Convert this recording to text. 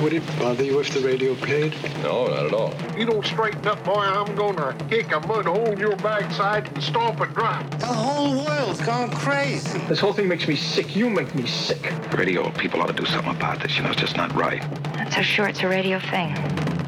Would it bother you if the radio played? No, not at all. You don't straighten up, boy, I'm gonna kick a mud hole in your backside and stomp it dry. The whole world's gone crazy. This whole thing makes me sick. You make me sick. Radio people ought to do something about this. It's just not right. That's how sure it's a radio thing.